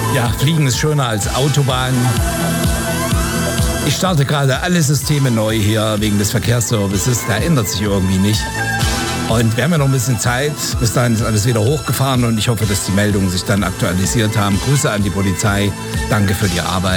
Ja, Fliegen ist schöner als Autobahn. Ich starte gerade alle Systeme neu hier wegen des Verkehrsservices. Da ändert sich irgendwie nicht. Und wir haben ja noch ein bisschen Zeit. Bis dahin ist alles wieder hochgefahren und ich hoffe, dass die Meldungen sich dann aktualisiert haben. Grüße an die Polizei. Danke für die Arbeit.